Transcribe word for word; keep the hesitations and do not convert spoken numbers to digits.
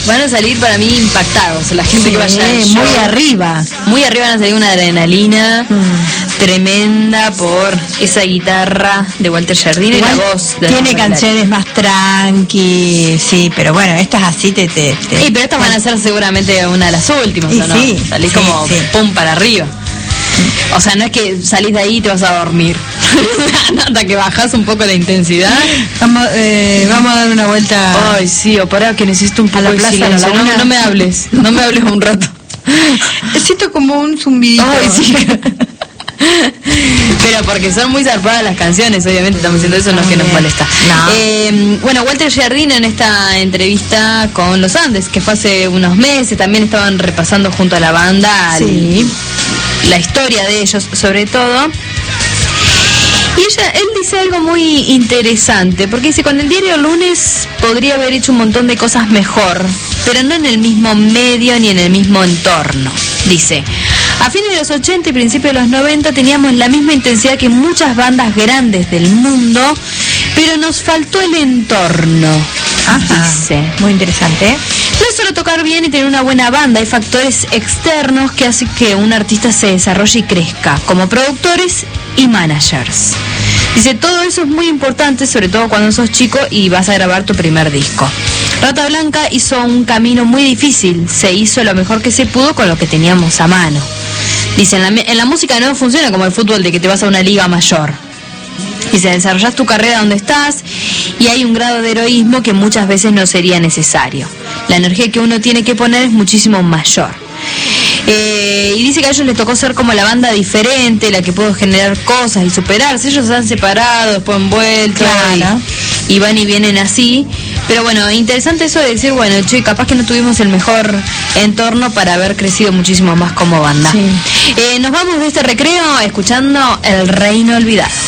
van a salir para mí impactados la gente Sí, que vaya al muy show. arriba. Muy arriba van a salir una adrenalina Mm. tremenda por esa guitarra de Walter Giardino y Igual la voz de tiene Rafael canciones más tranqui, sí, pero bueno, estas así te... te, te- Sí, pero estas van a ser seguramente una de las últimas, Y ¿o no? sí, Salís sí, como sí. pum para arriba. O sea, no es que salís de ahí y te vas a dormir. Hasta que bajás un poco la intensidad. Vamos, eh, vamos a dar una vuelta. Ay, sí, o pará, que necesito un A poco la de Plaza de la silencio. No, Laguna. no me hables, no me hables un rato. Siento como un zumbidito. Ay, sí. Pero porque son muy zarpadas las canciones, obviamente estamos diciendo eso, no es que nos molesta. No. Eh, bueno, Walter Giardino en esta entrevista con Los Andes, que fue hace unos meses, también estaban repasando junto a la banda Sí. el- la historia de ellos, sobre todo. Y ella, él dice algo muy interesante, porque dice, con el diario Lunes podría haber hecho un montón de cosas mejor, pero no en el mismo medio ni en el mismo entorno. Dice, a fines de los ochenta y principios de los noventa teníamos la misma intensidad que muchas bandas grandes del mundo, pero nos faltó el entorno. Ajá. Dice. Muy interesante, ¿eh? No es solo tocar bien y tener una buena banda, hay factores externos que hacen que un artista se desarrolle y crezca, como productores y managers. Dice, todo eso es muy importante, sobre todo cuando sos chico y vas a grabar tu primer disco. Rata Blanca hizo un camino muy difícil, se hizo lo mejor que se pudo con lo que teníamos a mano. Dice, en la, en la música no funciona como el fútbol de que te vas a una liga mayor. Dice, desarrollas tu carrera donde estás y hay un grado de heroísmo que muchas veces no sería necesario. La energía que uno tiene que poner es muchísimo mayor. Eh, y dice que a ellos les tocó ser como la banda diferente, la que pudo generar cosas y superarse. Ellos se han separado, después han vuelto, Claro. y, y van y vienen así. Pero bueno, interesante eso de decir, bueno, che, capaz que no tuvimos el mejor entorno para haber crecido muchísimo más como banda. Sí. Eh, nos vamos de este recreo escuchando El Reino Olvidado.